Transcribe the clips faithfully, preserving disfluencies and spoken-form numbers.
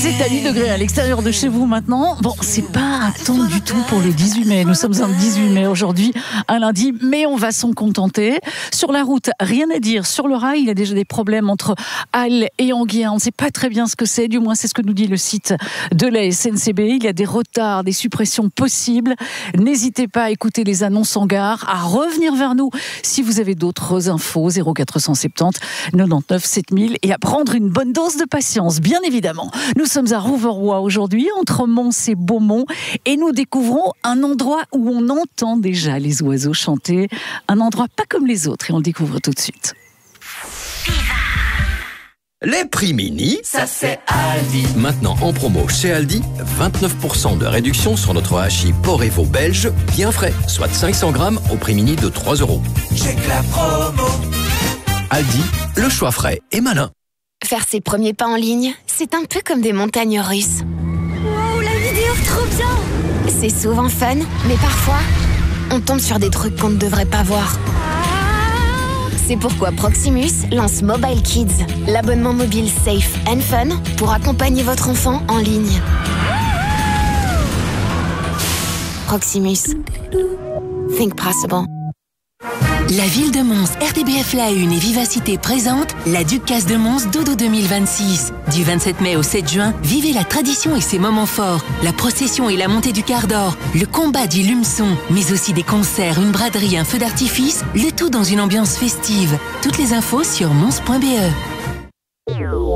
C'est à huit degrés à l'extérieur de chez vous maintenant. Bon, c'est pas un temps du tout pour le dix-huit mai. Nous sommes un dix-huit mai aujourd'hui, un lundi, mais on va s'en contenter. Sur la route, rien à dire. Sur le rail, il y a déjà des problèmes entre Halle et Enghien. On ne sait pas très bien ce que c'est, du moins c'est ce que nous dit le site de la S N C B. Il y a des retards, des suppressions possibles. N'hésitez pas à écouter les annonces en gare, à revenir vers nous si vous avez d'autres infos. zéro quatre cent soixante-dix quatre-vingt-neuf sept mille et à prendre une bonne dose de patience, bien évidemment. Nous sommes à Rouveroy aujourd'hui, entre Mons et Beaumont, et nous découvrons un endroit où on entend déjà les oiseaux chanter. Un endroit pas comme les autres, et on le découvre tout de suite. Les prix mini, ça c'est Aldi. Maintenant en promo chez Aldi, vingt-neuf pour cent de réduction sur notre hachis porc et veau belge, bien frais, soit cinq cents grammes au prix mini de trois euros. Check la promo. Aldi, le choix frais et malin. Faire ses premiers pas en ligne, c'est un peu comme des montagnes russes. Wow, la vidéo, trop bien! C'est souvent fun, mais parfois, on tombe sur des trucs qu'on ne devrait pas voir. C'est pourquoi Proximus lance Mobile Kids, l'abonnement mobile safe and fun pour accompagner votre enfant en ligne. Proximus. Think possible. La ville de Mons, R T B F La Une et Vivacité présentent la Ducasse de Mons Dodo deux mille vingt-six. Du vingt-sept mai au sept juin, vivez la tradition et ses moments forts, la procession et la montée du quart d'or, le combat du lumeçon, mais aussi des concerts, une braderie, un feu d'artifice, le tout dans une ambiance festive. Toutes les infos sur mons point b e.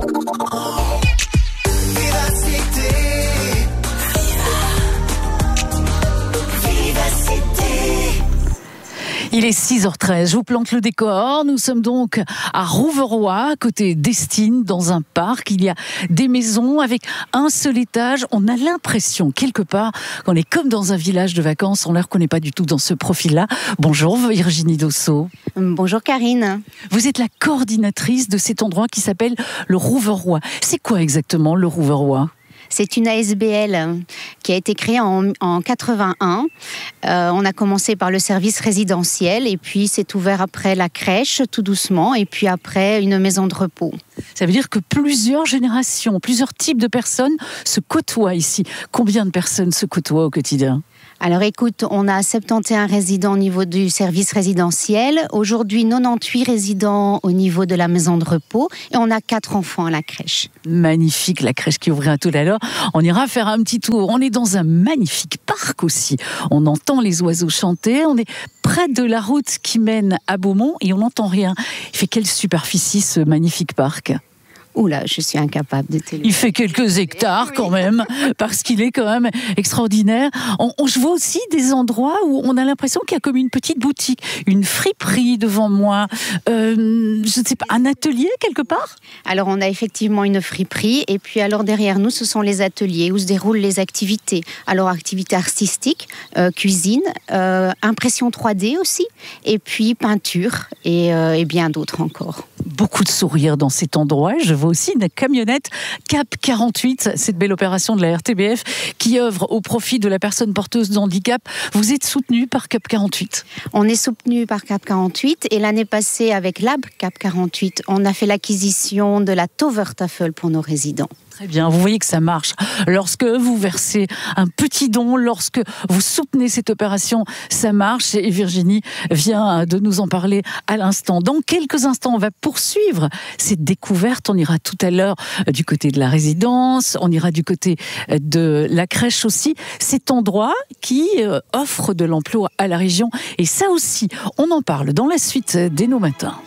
Il est six heures treize, je vous plante le décor. Nous sommes donc à Rouveroy, côté d'Estine, dans un parc. Il y a des maisons avec un seul étage. On a l'impression, quelque part, qu'on est comme dans un village de vacances. On ne la reconnaît pas du tout dans ce profil-là. Bonjour Virginie Dosso. Bonjour Karine. Vous êtes la coordinatrice de cet endroit qui s'appelle le Rouveroy. C'est quoi exactement le Rouveroy ? C'est une A S B L qui a été créée en, en quatre-vingt-un. Euh, on a commencé par le service résidentiel et puis c'est ouvert après la crèche, tout doucement, et puis après une maison de repos. Ça veut dire que plusieurs générations, plusieurs types de personnes se côtoient ici. Combien de personnes se côtoient au quotidien ? Alors écoute, on a soixante et onze résidents au niveau du service résidentiel, aujourd'hui quatre-vingt-dix-huit résidents au niveau de la maison de repos et on a quatre enfants à la crèche. Magnifique, la crèche qui ouvrira tout à l'heure. On ira faire un petit tour. On est dans un magnifique parc aussi. On entend les oiseaux chanter. On est près de la route qui mène à Beaumont et on n'entend rien. Il fait quelle superficie ce magnifique parc ? Oula, je suis incapable de te le dire. Il fait quelques hectares quand même, parce qu'il est quand même extraordinaire. On, on, je vois aussi des endroits où on a l'impression qu'il y a comme une petite boutique, une friperie devant moi, euh, je ne sais pas, un atelier quelque part ? Alors on a effectivement une friperie, et puis alors derrière nous, ce sont les ateliers où se déroulent les activités. Alors activités artistiques, euh, cuisine, euh, impression trois D aussi, et puis peinture, et, euh, et bien d'autres encore. Beaucoup de sourires dans cet endroit. Je vois aussi une camionnette Cap quarante-huit, cette belle opération de la R T B F qui œuvre au profit de la personne porteuse de handicap. Vous êtes soutenu par Cap quarante-huit ? On est soutenu par Cap quarante-huit et l'année passée avec Lab Cap quarante-huit, on a fait l'acquisition de la Tovertafel pour nos résidents. Très bien, vous voyez que ça marche. Lorsque vous versez un petit don, lorsque vous soutenez cette opération, ça marche. Et Virginie vient de nous en parler à l'instant. Dans quelques instants, on va poursuivre cette découverte. On ira tout à l'heure du côté de la résidence, on ira du côté de la crèche aussi. Cet endroit qui offre de l'emploi à la région. Et ça aussi, on en parle dans la suite des Nos Matins.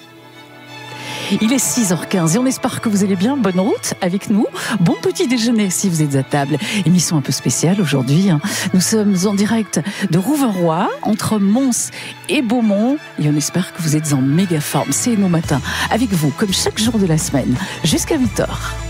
Il est six heures quinze et on espère que vous allez bien. Bonne route avec nous. Bon petit déjeuner si vous êtes à table. Émission un peu spéciale aujourd'hui. Hein. Nous sommes en direct de Rouveroy, entre Mons et Beaumont. Et on espère que vous êtes en méga forme. C'est Nos Matins avec vous, comme chaque jour de la semaine, jusqu'à huit heures.